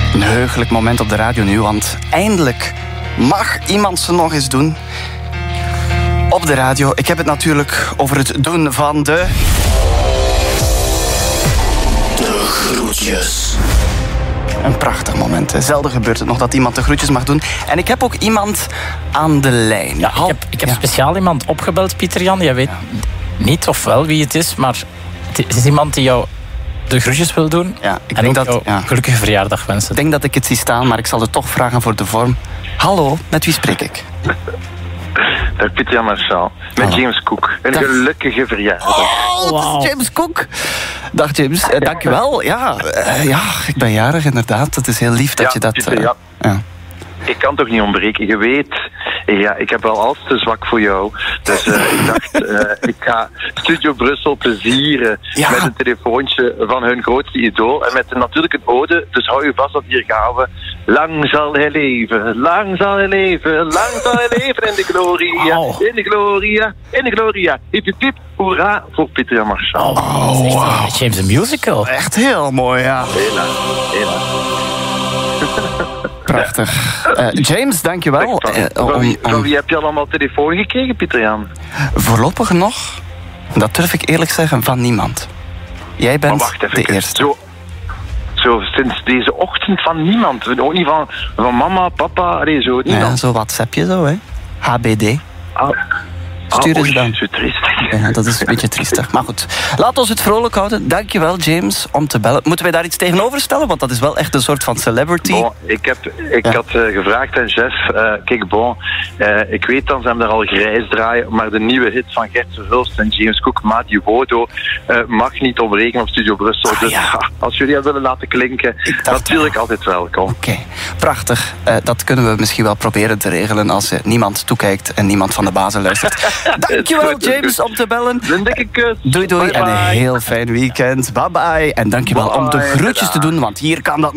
Een heugelijk moment op de radio nu, want eindelijk mag iemand ze nog eens doen. Op de radio. Ik heb het natuurlijk over het doen van de groetjes. Een prachtig moment. Zelden gebeurt het nog dat iemand de groetjes mag doen. En ik heb ook iemand aan de lijn. Ja, ik heb speciaal iemand opgebeld, Pieter-Jan. Jij weet niet of wel wie het is, maar het is iemand die jou de groetjes wil doen. Ja, ik en denk ook dat, jou gelukkige verjaardag wensen. Ik denk dat ik het zie staan, maar ik zal het toch vragen voor de vorm. Hallo, met wie spreek ik? Dag Pieter-Jan Marchal, met James Cook. Een gelukkige verjaardag. Oh, wow. James Cook. Dag James, dankjewel. Ja, ik ben jarig inderdaad. Het is heel lief dat je dat... Pieter, Ik kan toch niet ontbreken. Je weet, ik heb wel altijd te zwak voor jou. Dus ik dacht, ik ga Studio Brussel plezieren met een telefoontje van hun grootste idool. En met natuurlijk een ode, dus hou je vast dat hier gaan we. Lang zal hij leven, lang zal hij leven, lang zal hij leven in de gloria, in de gloria, in de gloria. Hip hip hip, hoera voor Pieter-Jan Marchal. Wow. James the Musical. Echt heel mooi, ja. Helaas. Prachtig. James, dankjewel. Van wie heb je allemaal telefoon gekregen, Pieter-Jan? Voorlopig nog, dat durf ik eerlijk zeggen, van niemand. Jij bent de eerste. Zo sinds deze ochtend van niemand. Ook niet van mama, papa, zo niet. Ja, zo WhatsAppje zo, hè. HBD. Sturen ze dan. Zo triestig. Ja, dat is een beetje triestig. Maar goed, laat ons het vrolijk houden. Dankjewel, James, om te bellen. Moeten wij daar iets tegenover stellen? Want dat is wel echt een soort van celebrity. Bon, ik had gevraagd aan Jeff, kijk, ik weet dan, ze hebben daar al grijs draaien, maar de nieuwe hit van Gert Verhulst en James Cook, Mati Wodo, mag niet ontbreken op Studio Brussel. Dus als jullie dat willen laten klinken, natuurlijk altijd welkom. Oké, prachtig. Dat kunnen we misschien wel proberen te regelen als niemand toekijkt en niemand van de bazen luistert. Dankjewel, James, om te bellen. Een dikke kus. Doei, Bye, en een heel fijn weekend. Bye bye. En dankjewel om de groetjes te doen, want hier kan dat